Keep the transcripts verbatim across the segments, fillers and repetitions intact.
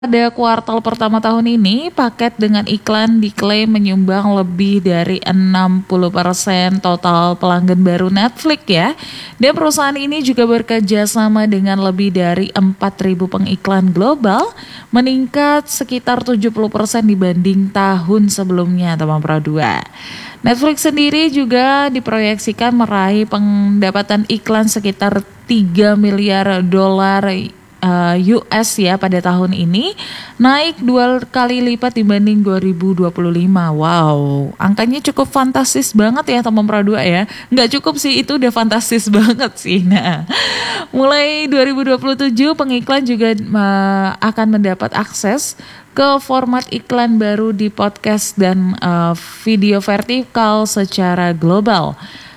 Pada kuartal pertama tahun ini, paket dengan iklan diklaim menyumbang lebih dari enam puluh persen total pelanggan baru Netflix ya. Dan perusahaan ini juga bekerja sama dengan lebih dari empat ribu pengiklan global, meningkat sekitar tujuh puluh persen dibanding tahun sebelumnya, teman Pro dua. Netflix sendiri juga diproyeksikan meraih pendapatan iklan sekitar tiga miliar dolar Uh, U S ya pada tahun ini, naik dua kali lipat dibanding dua ribu dua puluh lima. Wow, angkanya cukup fantastis banget ya teman Pro dua ya. Nggak cukup sih, itu udah fantastis banget sih. Nah, mulai dua ribu dua puluh tujuh pengiklan juga uh, akan mendapat akses ke format iklan baru di podcast dan uh, video vertikal secara global.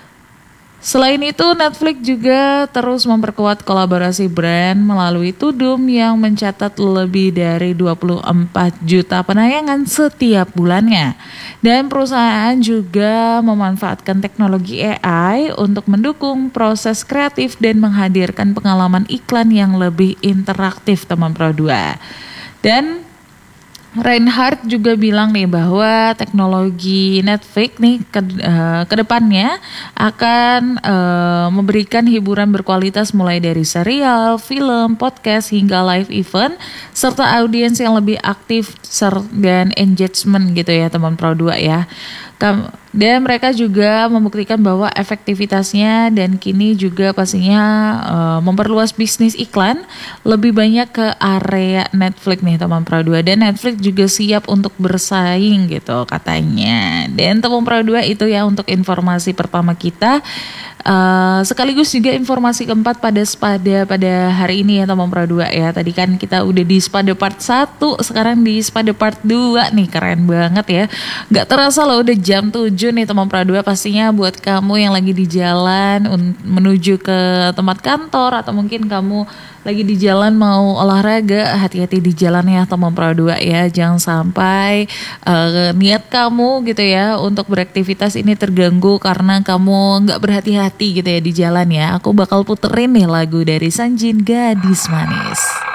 Selain itu, Netflix juga terus memperkuat kolaborasi brand melalui Tudum yang mencatat lebih dari dua puluh empat juta penayangan setiap bulannya. Dan perusahaan juga memanfaatkan teknologi A I untuk mendukung proses kreatif dan menghadirkan pengalaman iklan yang lebih interaktif, teman Pro dua. Dan Reinhardt juga bilang nih bahwa teknologi Netflix nih ke, uh, ke depannya akan uh, memberikan hiburan berkualitas mulai dari serial, film, podcast hingga live event serta audiens yang lebih aktif dan engagement gitu ya teman Pro dua ya. Dan mereka juga membuktikan bahwa efektivitasnya dan kini juga pastinya uh, memperluas bisnis iklan lebih banyak ke area Netflix nih teman Pro dua. Dan Netflix juga siap untuk bersaing gitu katanya. Dan teman Pro dua itu ya untuk informasi pertama kita. Uh, sekaligus juga informasi keempat pada Spada pada hari ini ya teman Pro dua ya. Tadi kan kita udah di Spada part satu, sekarang di Spada part dua nih, keren banget ya. Gak terasa loh udah jam tujuh nih teman Pro dua. Pastinya buat kamu yang lagi di jalan un- menuju ke tempat kantor atau mungkin kamu lagi di jalan mau olahraga, hati-hati di jalan ya teman Pro dua ya. Jangan sampai uh, niat kamu gitu ya untuk beraktivitas ini terganggu karena kamu gak berhati-hati gitu ya di jalan ya. Aku bakal puterin nih lagu dari Sanjin, Gadis Manis.